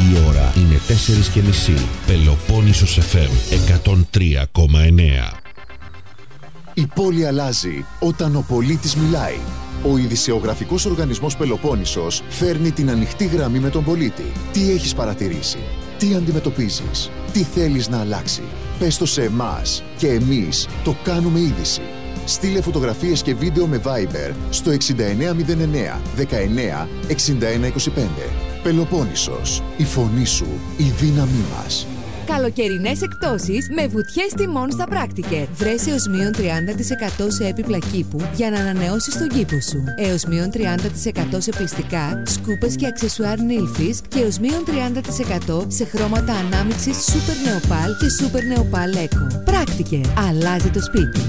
Η ώρα είναι 4:30. Πελοπόννησος FM 103,9. Η πόλη αλλάζει όταν ο πολίτης μιλάει. Ο ειδησεογραφικός οργανισμός Πελοπόννησος φέρνει την ανοιχτή γραμμή με τον πολίτη. Τι έχεις παρατηρήσει, τι αντιμετωπίζεις, τι θέλεις να αλλάξει. Πες το σε εμάς και εμείς το κάνουμε είδηση. Στείλε φωτογραφίες και βίντεο με Viber στο 6909 19 61 25. Πελοπόννησος, η φωνή σου, η δύναμή μας. Καλοκαιρινές εκπτώσεις με βουτιές τιμών στα Πράκτικερ. Βρες έως μείον 30% σε έπιπλα κήπου για να ανανεώσεις τον κήπο σου. Έως μείον 30% σε πλυστικά, σκούπες και αξεσουάρ νύλφης και έως μείον 30% σε χρώματα ανάμειξης Super Neopal και Super Neopal Eco. Πράκτικερ. Αλλάζει το σπίτι.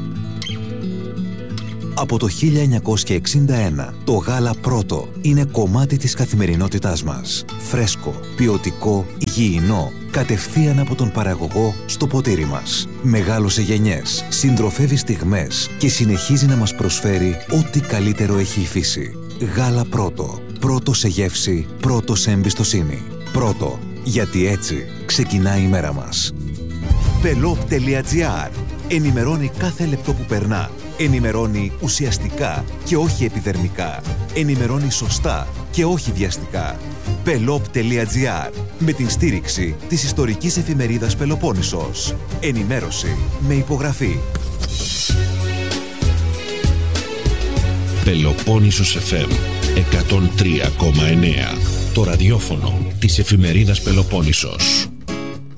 Από το 1961, το γάλα Πρώτο είναι κομμάτι της καθημερινότητάς μας. Φρέσκο, ποιοτικό, υγιεινό, κατευθείαν από τον παραγωγό στο ποτήρι μας. Μεγάλωσε γενιές, συντροφεύει στιγμές και συνεχίζει να μας προσφέρει ό,τι καλύτερο έχει η φύση. Γάλα Πρώτο. Πρώτο σε γεύση, πρώτο σε εμπιστοσύνη. Πρώτο, γιατί έτσι ξεκινάει η μέρα μας. Pelop.gr. Ενημερώνει κάθε λεπτό που περνά. Ενημερώνει ουσιαστικά και όχι επιδερμικά. Ενημερώνει σωστά και όχι βιαστικά. Pelop.gr. Με την στήριξη της ιστορικής εφημερίδας Πελοπόννησος. Ενημέρωση με υπογραφή. Πελοπόννησος FM 103,9. Το ραδιόφωνο της εφημερίδας Πελοπόννησος.